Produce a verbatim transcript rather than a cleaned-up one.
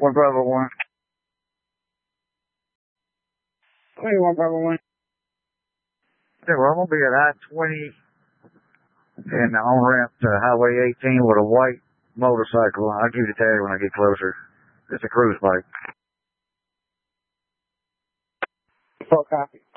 One Bravo One. Hey, One Bravo One. Yeah, well, I'm gonna be at I twenty and on ramp to Highway eighteen with a white motorcycle. I'll give you the tag when I get closer. It's a cruise bike. Full copy.